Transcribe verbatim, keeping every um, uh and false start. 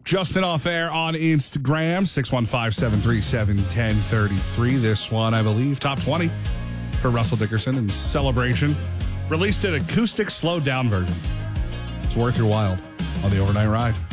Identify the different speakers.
Speaker 1: Justin off air on Instagram, six one five, seven three seven, one zero three three. This one, I believe, top twenty for Russell Dickerson in celebration. Released an acoustic slowed down version. It's worth your while on the overnight ride.